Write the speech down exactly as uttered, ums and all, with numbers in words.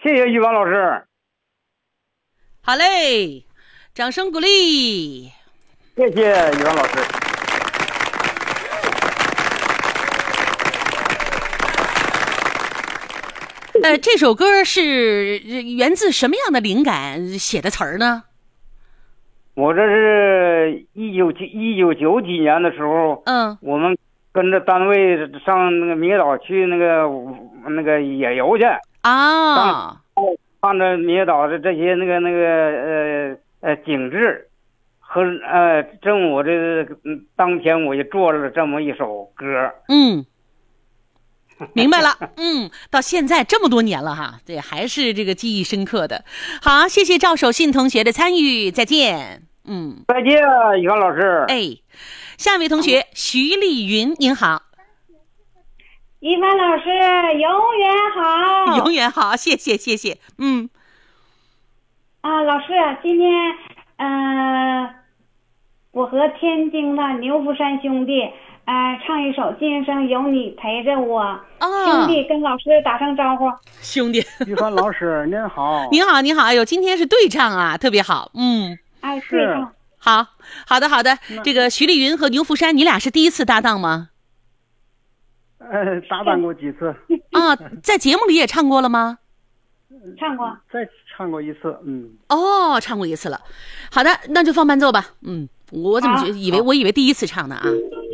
谢谢玉芳老师。 好嘞，掌声鼓励。 谢谢玉芳老师。 呃，这首歌是源自什么样的灵感写的词儿呢？ 我这是一九一九九几年的时候， 嗯， 我们跟着单位上那个明月岛去那个那个野游去啊， 看着明月岛的这些那个那个呃呃景致，和呃正我这当天我就做了这么一首歌。 嗯。明白了，嗯，到现在这么多年了哈，对，还是这个记忆深刻的。好，谢谢赵守信同学的参与，再见。嗯， 再见，宇芳老师。 哎，下一位同学、嗯、徐丽云，您好。 宇芳老师永远好， 永远好，谢谢谢谢。嗯， 啊，老师，今天嗯、呃，我和天津的牛福山兄弟。呃，唱一首《今生有你陪着我》哦，兄弟跟老师打声招呼。 兄弟， 玉芳老师您好。 您好，您好，哎呦，今天是对唱啊，特别好，嗯， 哎，对唱， 好，好的，好的。这个徐丽云和牛福山，你俩是第一次搭档吗？ 呃，搭档过几次。 啊，在节目里也唱过了吗？ 唱过， 再唱过一次，嗯。 哦，唱过一次了。好的，那就放伴奏吧。嗯，我怎么觉得以为我以为第一次唱的啊？